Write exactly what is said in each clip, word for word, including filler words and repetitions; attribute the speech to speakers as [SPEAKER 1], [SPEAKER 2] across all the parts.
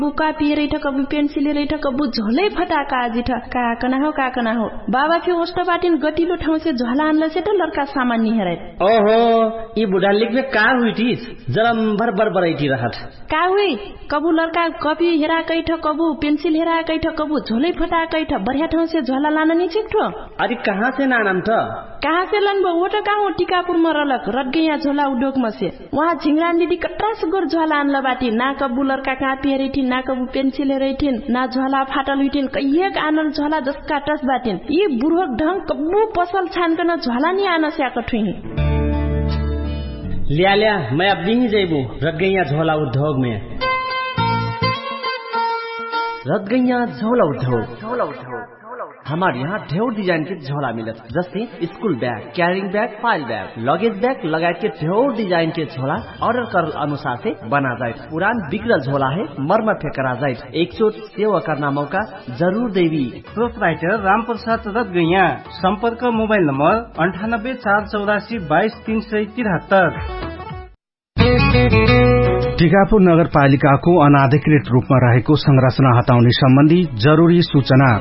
[SPEAKER 1] कापी रैठ कबु पेन्सिल रैठ कबु झोलै फटाका आजिठ का कना हो का कना हो बाबा फि ओस्ट बाटिन गटिलो ठाउँ से झोला आनला से त लड़का सामान नि हेरै
[SPEAKER 2] ओहो ई बुढा लिखले का हुइटिस जरम भर भर बरैटी रहत
[SPEAKER 1] का हुई कबु लड़का कपी हेरा कैठ कबु पेन्सिल हेरा कैठ कबु झोलै फटा कैठ बढ़िया ठाउँ से झोला लान नि छिक्ठो
[SPEAKER 2] अरे कहाँ से नानम त
[SPEAKER 1] कहाँ से लन बो ओटा कहाँ टिकापुर में रलक रटगैया झोला उद्योग में से वहाँ झिंगरान दीदी कट्रा सुगर झोला आनला बाटी ना कबु लड़का कापी हेरैठिन ना कबु पेन्सिल हेरैठिन ना झोला फाटल हुइठिन कहिएक आनल झोला जसका टस बाटिन यी बुढोक ढंग कबु पसल छानकन झोला नि आन स्याक ठुही
[SPEAKER 2] लिया लिया मैं अब नहीं जेबू रटगैया झोला उद्योग में
[SPEAKER 3] रटगैया झोला उद्योग झोला उद्योग हमारे यहाँ ढेर डिजाइन के झोला मिलत जस्तै school bag carrying bag file bag luggage bag लगायत के ढेर डिजाइन के झोला ऑर्डर करल अनुसार से बना जाए पुरान बिगड़ल झोला है मरम्मत करा जाए एक चोट सेवा करना मौका जरूर देवी
[SPEAKER 4] प्रोपराइटर राम प्रसाद रटगैया संपर्क मोबाइल नंबर अंठानब्बे चार चौरासी बाईस तीन सय तिहत्तर।
[SPEAKER 5] टिकापुर नगरपालिकाको अनाधिकृत रूपमा रहेको संरचना हटाउने सम्बन्धी जरूरी सूचना।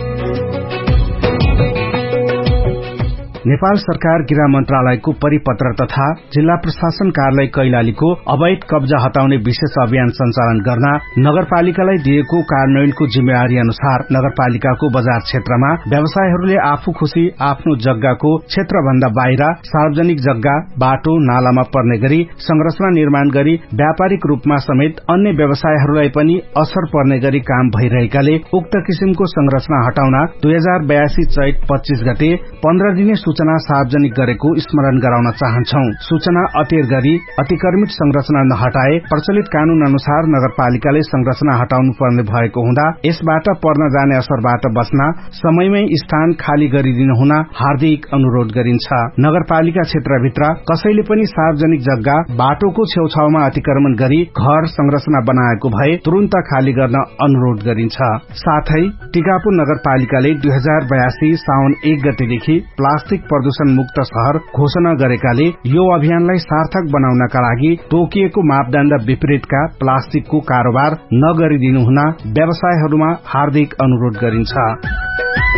[SPEAKER 5] नेपाल सरकार गृह मन्त्रालयको परिपत्र तथा जिल्ला प्रशासन कार्यालय कैलालीको अवैध कब्जा हटाउने विशेष अभियान सञ्चालन गर्न नगरपालिकालाई दिएको कार्यान्वयनको जिम्मेवारी अनुसार नगरपालिकाको बजार क्षेत्रमा व्यवसायीहरूले आफू खुशी आफ्नो जग्गाको क्षेत्रभन्दा बाहिर सार्वजनिक जग्गा बाटो नालामा पर्ने गरी संरचना निर्माण गरी व्यापारिक रूपमा समेत अन्य व्यवसायीहरूलाई पनि असर पर्ने गरी काम भइरहेकाले उक्त किसिमको संरचना हटाउन दुई हजार बयासी चैत पच्चीस गते पन्ध्र दिने सूचना सार्वजनिक गरेको स्मरण गराउन चाहन्छौ। सूचना अटेर गरी अतिक्रमित संरचना नहटाए प्रचलित कानून अनुसार नगरपालिकाले संरचना हटाउनु पर्ने भएको हुँदा यसबाट पर्न जाने असरबाट बच्न समयमै स्थान खाली गरिदिनु हुन हार्दिक अनुरोध गरिन्छ। नगरपालिका क्षेत्रभित्र कसैले पनि सार्वजनिक जग्गा बाटोको छेउछाउमा अतिक्रमण गरी घर संरचना बनाएको भए तुरन्त खाली गर्न अनुरोध गरिन्छ। साथै टिकापुर नगरपालिकाले दुई हजार बयासी साउन एक गतेदेखि प्लास्टिक प्रदूषण मुक्त शहर घोषणा गरेकाले यो अभियानलाई सार्थक बनाउनका लागि तोकिएको मापदण्ड विपरीतका प्लास्टिकको कारोबार नगरिदिनु हुन व्यवसायीहरूमा हार्दिक अनुरोध गरिन्छ।